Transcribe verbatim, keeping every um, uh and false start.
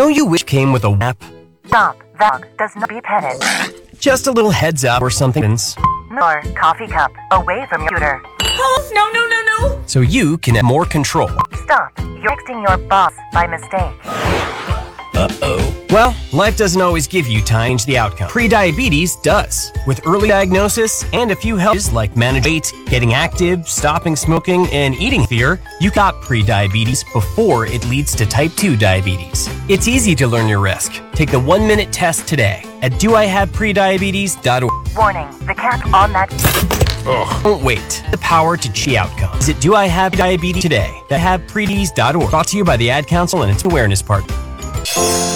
Don't you wish came with a app? Stop. Dog does not be petted. Just a little heads up or something. More coffee cup away from your computer. Oh, no, no, no, no. So you can have more control. Stop. You're texting your boss by mistake. Uh-oh. Well, life doesn't always give you time to change the outcome. Prediabetes does. With early diagnosis and a few helps like managing weight, getting active, stopping smoking, and eating fear, you got prediabetes before it leads to type two diabetes. It's easy to learn your risk. Take the one-minute test today at do I have prediabetes dot org. Warning, the cap on that... Ugh. Don't wait. The power to change outcome. Visit Do I Have Diabetes today at have prediabetes dot org. Brought to you by the Ad Council and its awareness partner.